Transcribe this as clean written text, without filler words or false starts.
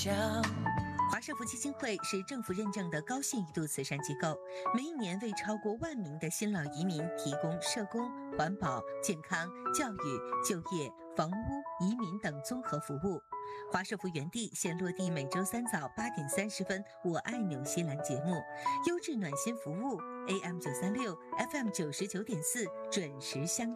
想。 华社福基金会是政府认证的高信誉度慈善机构，每一年为超过1万名的新老移民提供社工、环保、健康、教育、就业、房屋、移民等综合服务。华社福园地现落地每周3早8点30分，我爱纽西兰节目，优质暖心服务 AM936 FM99.4准时相约。